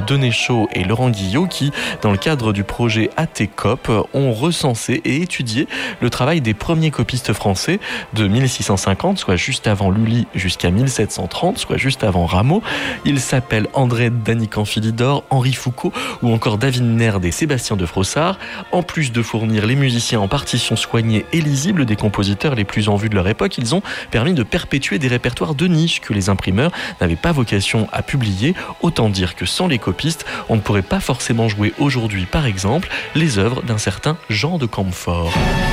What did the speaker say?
Denéchaud et Laurent Guillot qui, dans le cadre du projet ATCOP, ont recensé et étudié le travail des premiers copistes français de 1650, soit juste avant Lully, jusqu'à 1730, soit juste avant Rameau. Ils s'appellent André Danican-Philidor, Henri Foucault ou encore David Nerd et Sébastien de Frossard. En plus de fournir les musiciens en partitions soignées et lisibles des compositeurs les plus en vue de leur époque, ils ont permis de perpétuer des répertoires de niche que les imprimeurs n'avaient pas vocation à publier. Autant dire que sans les copistes, on ne pourrait pas forcément jouer aujourd'hui, par exemple, les œuvres d'un certain Jean de Campfort.